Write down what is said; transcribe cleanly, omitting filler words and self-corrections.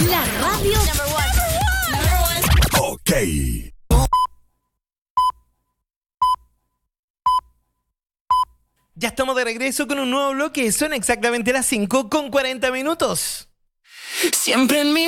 La radio. Ok. Ya estamos de regreso con un nuevo bloque. Son exactamente las 5:40. Siempre en mi